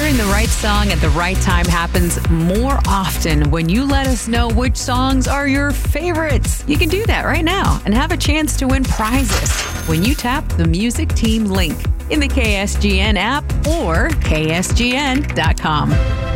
Hearing the right song at the right time happens more often when you let us know which songs are your favorites. You can do that right now and have a chance to win prizes when you tap the Music Team link in the KSGN app or ksgn.com.